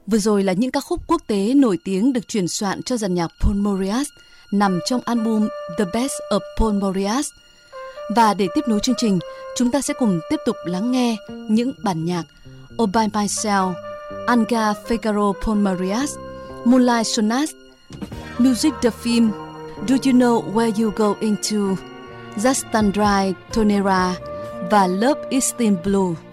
Vừa rồi là những ca khúc quốc tế nổi tiếng được chuyển soạn cho dàn nhạc Paul Mauriat nằm trong album The Best of Paul Mauriat. Và để tiếp nối chương trình, chúng ta sẽ cùng tiếp tục lắng nghe những bản nhạc All By Myself, Anga Figaro Paul Mauriat, Moonlight Sonata, Music the Film, Do You Know Where You Go Into, Justandrai Tonera và Love Is Still Blue.